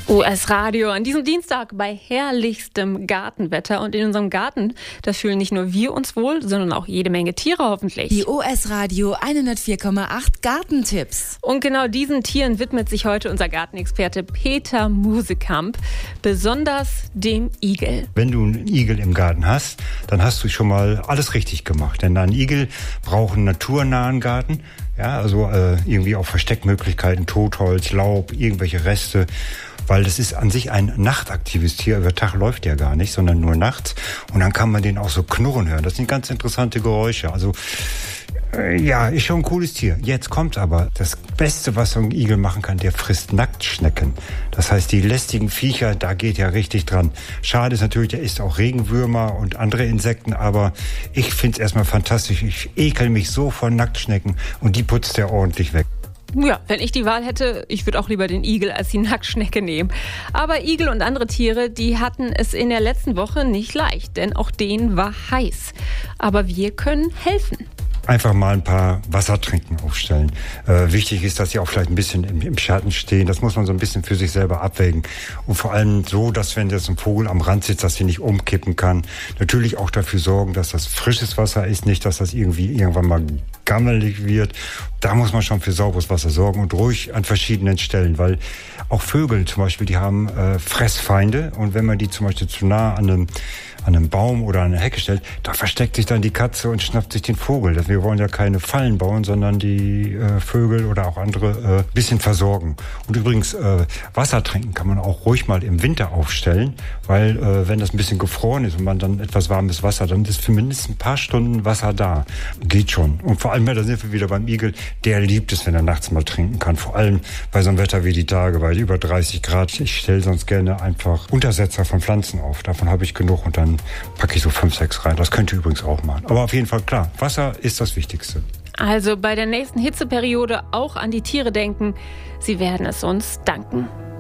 US-Radio an diesem Dienstag bei herrlichstem Gartenwetter. Und in unserem Garten, da fühlen nicht nur wir uns wohl, sondern auch jede Menge Tiere hoffentlich. Die US-Radio 104,8 Gartentipps. Und genau diesen Tieren widmet sich heute unser Gartenexperte Peter Musekamp, besonders dem Igel. Wenn du einen Igel im Garten hast, dann hast du schon mal alles richtig gemacht. Denn ein Igel braucht einen naturnahen Garten. Ja, also irgendwie auch Versteckmöglichkeiten, Totholz, Laub, irgendwelche Reste. Weil das ist an sich ein nachtaktives Tier. Über Tag läuft der gar nicht, sondern nur nachts. Und dann kann man den auch so knurren hören. Das sind ganz interessante Geräusche. Also ja, ist schon ein cooles Tier. Jetzt kommt aber das Beste, was so ein Igel machen kann, der frisst Nacktschnecken. Das heißt, die lästigen Viecher, da geht er richtig dran. Schade ist natürlich, der isst auch Regenwürmer und andere Insekten, aber ich find's erstmal fantastisch. Ich ekel mich so von Nacktschnecken und die putzt er ordentlich weg. Ja, wenn ich die Wahl hätte, ich würde auch lieber den Igel als die Nacktschnecke nehmen. Aber Igel und andere Tiere, die hatten es in der letzten Woche nicht leicht, denn auch denen war heiß. Aber wir können helfen. Einfach mal ein paar Wassertränken aufstellen. Wichtig ist, dass sie auch vielleicht ein bisschen im Schatten stehen. Das muss man so ein bisschen für sich selber abwägen. Und vor allem so, dass wenn jetzt ein Vogel am Rand sitzt, dass sie nicht umkippen kann. Natürlich auch dafür sorgen, dass das frisches Wasser ist, nicht, dass das irgendwie irgendwann mal gammelig wird. Da muss man schon für sauberes Wasser sorgen und ruhig an verschiedenen Stellen, weil auch Vögel zum Beispiel, die haben Fressfeinde. Und wenn man die zum Beispiel zu nah an einem Baum oder an eine Hecke stellt, da versteckt sich dann die Katze und schnappt sich den Vogel. Wir wollen ja keine Fallen bauen, sondern die Vögel oder auch andere bisschen versorgen. Und übrigens, Wassertränken kann man auch ruhig mal im Winter aufstellen, weil wenn das ein bisschen gefroren ist und man dann etwas warmes Wasser, dann ist für mindestens ein paar Stunden Wasser da. Geht schon. Und vor allem, da sind wir wieder beim Igel, der liebt es, wenn er nachts mal trinken kann. Vor allem bei so einem Wetter wie die Tage, weil über 30 Grad. Ich stelle sonst gerne einfach Untersetzer von Pflanzen auf. Davon habe ich genug und dann packe ich so 5, 6 rein. Das könnt ihr übrigens auch machen. Aber auf jeden Fall klar, Wasser ist das Wichtigste. Also bei der nächsten Hitzeperiode auch an die Tiere denken. Sie werden es uns danken.